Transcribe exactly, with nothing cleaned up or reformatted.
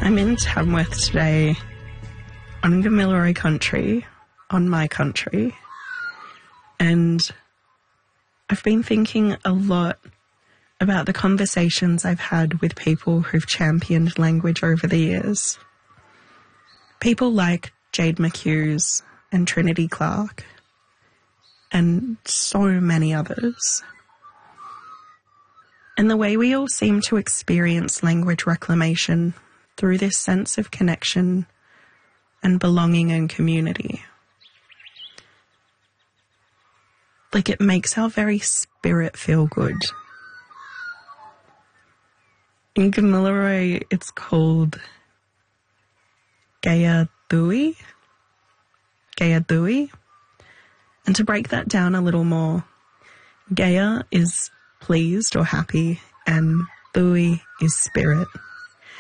I'm in Tamworth today on Gamilaroi country, on my country, and I've been thinking a lot about the conversations I've had with people who've championed language over the years. People like Jade McHughes and Trinity Clark, and so many others. And the way we all seem to experience language reclamation through this sense of connection and belonging and community. Like, it makes our very spirit feel good. In Gamilaroi, it's called Gaya Dhui. Gaya Dhui. And to break that down a little more, Gaya is pleased or happy, and Dhui is spirit.